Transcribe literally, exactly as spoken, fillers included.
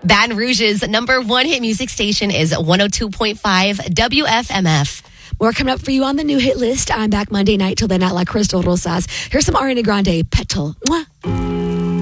Baton Rouge's number one hit music station is one oh two point five W F M F. More coming up for you on the new hit list. I'm back Monday night. Till then, not like Crystal Rosas. Here's some Ariana Grande, Petal. Mwah.